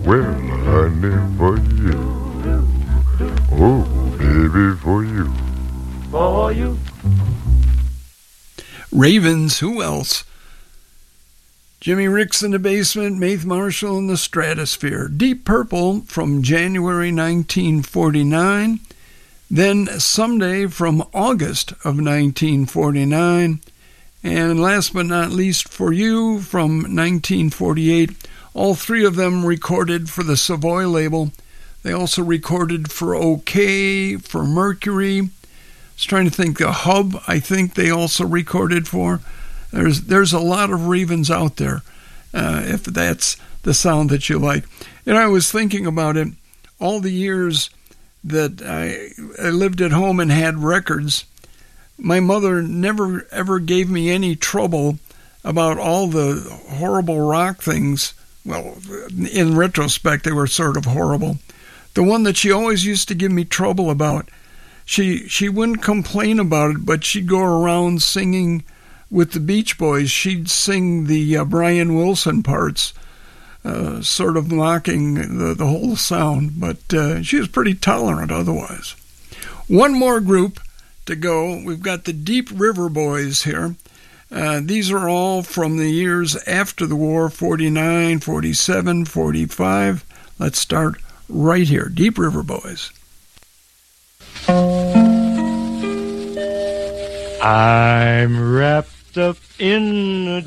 Well, honey, for you. Oh, baby, for you. For you. Ravens, who else? Jimmy Ricks in the Basement, Maeve Marshall in the Stratosphere. Deep Purple from January 1949. Then Someday from August of 1949. And last but not least, For You from 1948. All three of them recorded for the Savoy label. They also recorded for OK, for Mercury. I was trying to think, the Hub, I think they also recorded for. There's a lot of Ravens out there, if that's the sound that you like. And I was thinking about it, all the years that I lived at home and had records, my mother never ever gave me any trouble about all the horrible rock things. Well, in retrospect, they were sort of horrible. The one that she always used to give me trouble about, she wouldn't complain about it, but she'd go around singing with the Beach Boys. She'd sing the Brian Wilson parts, sort of mocking the whole sound, but she was pretty tolerant otherwise. One more group to go. We've got the Deep River Boys here. These are all from the years after the war, 49, 47, 45. Let's start right here. Deep River Boys. I'm wrapped up in a